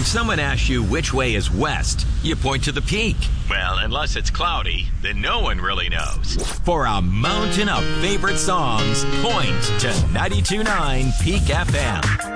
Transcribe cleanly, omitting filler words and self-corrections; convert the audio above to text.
someone asks you which way is west, you point to the peak. Well, unless it's cloudy, then no one really knows. For a mountain of favorite songs, point to 92.9 Peak FM.